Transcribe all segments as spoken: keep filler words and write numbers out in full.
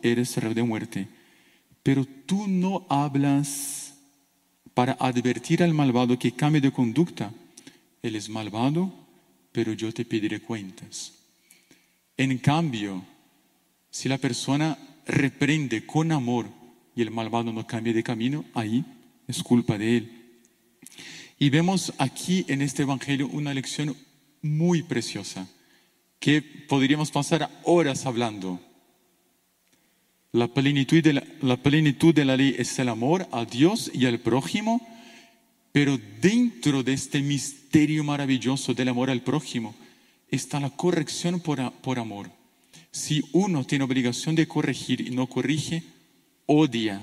eres reo de muerte. Pero tú no hablas para advertir al malvado que cambie de conducta. Él es malvado, pero yo te pediré cuentas. En cambio, si la persona reprende con amor y el malvado no cambia de camino, ahí es culpa de él. Y vemos aquí en este evangelio una lección muy preciosa, que podríamos pasar horas hablando. La plenitud de la, la plenitud de la ley es el amor a Dios y al prójimo, pero dentro de este misterio maravilloso del amor al prójimo está la corrección por, por amor. Si uno tiene obligación de corregir y no corrige, odia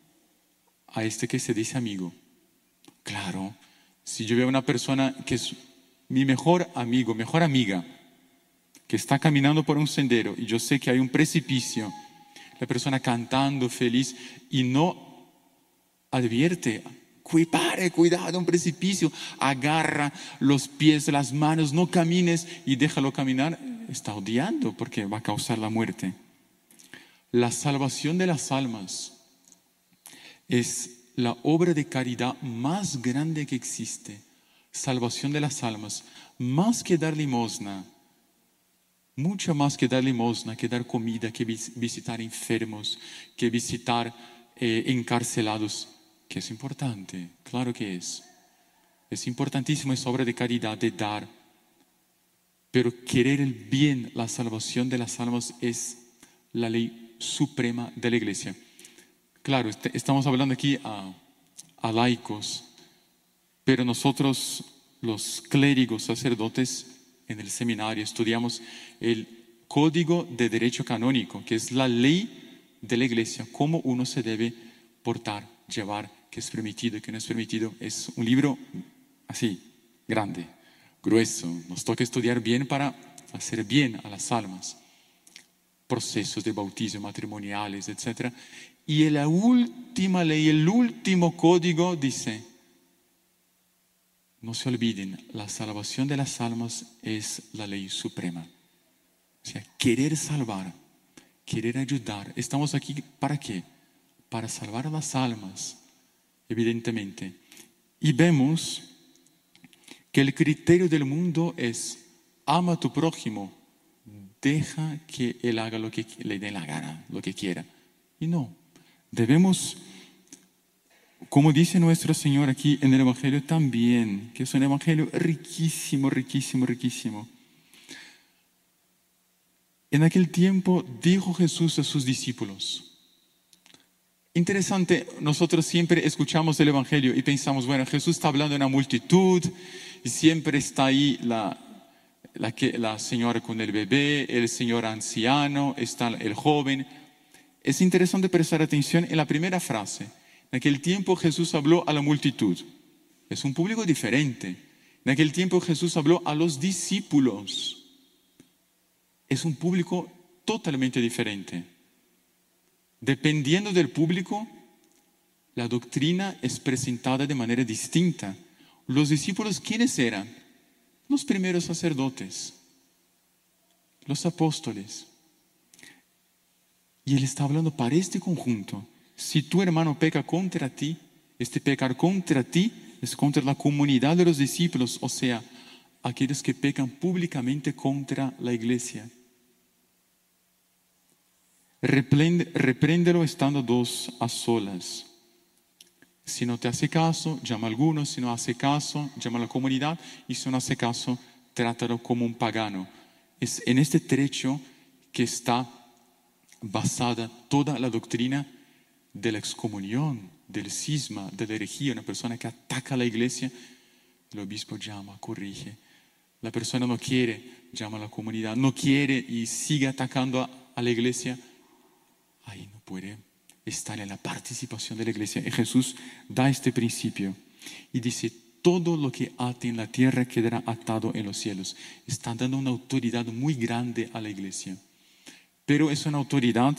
a este que se dice amigo. Claro, si yo veo a una persona que es mi mejor amigo, mejor amiga, que está caminando por un sendero y yo sé que hay un precipicio, la persona cantando feliz y no advierte, pare, cuidado, un precipicio, agarra los pies, las manos, no camines y déjalo caminar, está odiando porque va a causar la muerte. La salvación de las almas es la obra de caridad más grande que existe. Salvación de las almas, más que dar limosna, mucho más que dar limosna, que dar comida, que visitar enfermos, que visitar eh, encarcelados, que es importante, claro que es. Es importantísimo esa obra de caridad, de dar. Pero querer el bien, la salvación de las almas es la ley suprema de la Iglesia. Claro, est- estamos hablando aquí a, a laicos, pero nosotros, los clérigos, sacerdotes, en el seminario estudiamos el Código de Derecho Canónico, que es la ley de la Iglesia, cómo uno se debe portar, llevar, qué es permitido y qué no es permitido. Es un libro así, grande, grueso. Nos toca estudiar bien para hacer bien a las almas. Procesos de bautismo, matrimoniales, etcétera. Y la última ley, el último código dice: no se olviden, la salvación de las almas es la ley suprema. O sea, querer salvar, querer ayudar. Estamos aquí ¿para qué? Para salvar a las almas, evidentemente. Y vemos que el criterio del mundo es: ama a tu prójimo, deja que él haga lo que le dé la gana, lo que quiera. Y no, debemos, como dice nuestro Señor aquí en el Evangelio también, que es un Evangelio riquísimo, riquísimo, riquísimo. En aquel tiempo dijo Jesús a sus discípulos. Interesante, nosotros siempre escuchamos el Evangelio y pensamos, bueno, Jesús está hablando a una multitud y siempre está ahí la, la, que, la señora con el bebé, el señor anciano, está el joven. Es interesante prestar atención en la primera frase. En aquel tiempo Jesús habló a la multitud. Es un público diferente. En aquel tiempo Jesús habló a los discípulos. Es un público totalmente diferente. Dependiendo del público, la doctrina es presentada de manera distinta. Los discípulos, ¿quiénes eran? Los primeros sacerdotes, los apóstoles. Y él está hablando para este conjunto. Si tu hermano peca contra ti, este pecar contra ti es contra la comunidad de los discípulos, o sea, aquellos que pecan públicamente contra la iglesia. Reprende, repréndelo estando dos a solas. Si no te hace caso, llama a algunos. Si no hace caso, llama a la comunidad. Y si no hace caso, trátalo como un pagano. Es en este trecho que está basada toda la doctrina de la excomunión, del cisma, de la herejía. Una persona que ataca a la iglesia, el obispo llama, corrige. La persona no quiere, llama a la comunidad. No quiere y sigue atacando a, a la iglesia. Ahí no puede estar en la participación de la iglesia. Y Jesús da este principio y dice: todo lo que ate en la tierra quedará atado en los cielos. Está dando una autoridad muy grande a la iglesia. Pero es una autoridad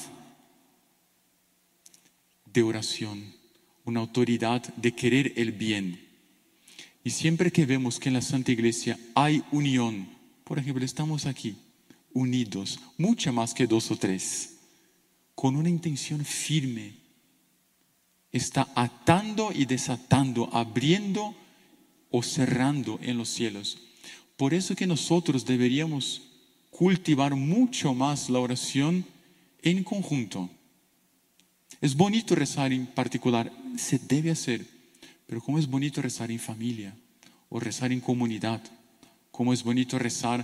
de oración, una autoridad de querer el bien. Y siempre que vemos que en la Santa Iglesia hay unión, por ejemplo, estamos aquí, unidos, mucho más que dos o tres. con una intención firme, está atando y desatando, abriendo o cerrando en los cielos. Por eso que nosotros deberíamos cultivar mucho más la oración en conjunto. Es bonito rezar en particular, se debe hacer, pero cómo es bonito rezar en familia o rezar en comunidad, cómo es bonito rezar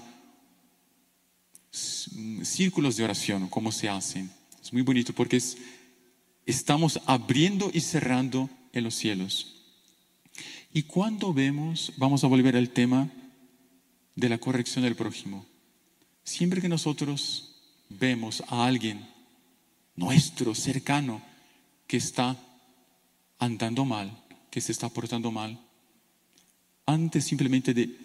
círculos de oración, cómo se hacen. Es muy bonito porque es, estamos abriendo y cerrando en los cielos. Y cuando vemos, vamos a volver al tema de la corrección del prójimo. Siempre que nosotros vemos a alguien nuestro, cercano, que está andando mal, que se está portando mal, antes simplemente de,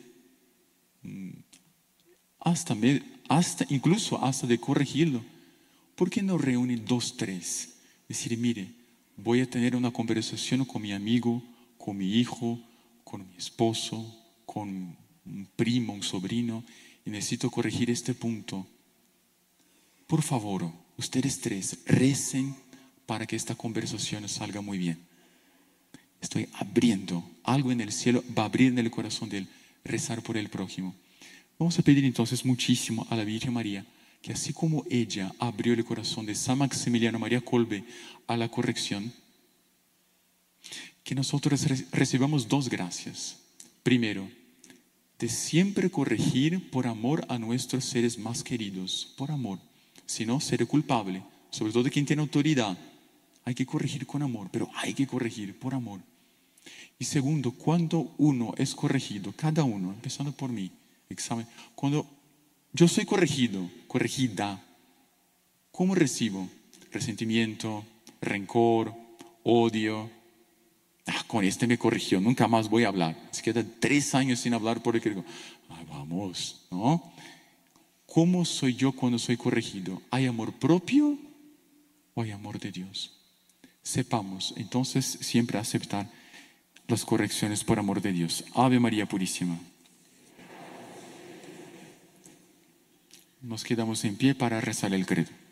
hasta, hasta incluso hasta de corregirlo, ¿por qué no reúne dos, tres? Decir, mire, voy a tener una conversación con mi amigo, con mi hijo, con mi esposo, con un primo, un sobrino, y necesito corregir este punto. Por favor, ustedes tres, recen para que esta conversación salga muy bien. Estoy abriendo, algo en el cielo va a abrir en el corazón de él, rezar por el prójimo. Vamos a pedir entonces muchísimo a la Virgen María, que así como ella abrió el corazón de San Maximiliano María Kolbe a la corrección, que nosotros recibamos dos gracias. Primero, de siempre corregir por amor a nuestros seres más queridos, por amor. Si no, seré culpable, sobre todo de quien tiene autoridad. Hay que corregir con amor, pero hay que corregir por amor. Y segundo, cuando uno es corregido, cada uno, empezando por mí, examen, cuando yo soy corregido, corregida, ¿cómo recibo? Resentimiento, rencor, odio. Ah, con este me corrigió, nunca más voy a hablar. Se queda tres años sin hablar por el que digo, ay, vamos, ¿no? ¿Cómo soy yo cuando soy corregido? ¿Hay amor propio o hay amor de Dios? Sepamos entonces siempre aceptar las correcciones por amor de Dios. Ave María Purísima. Nos quedamos en pie para rezar el credo.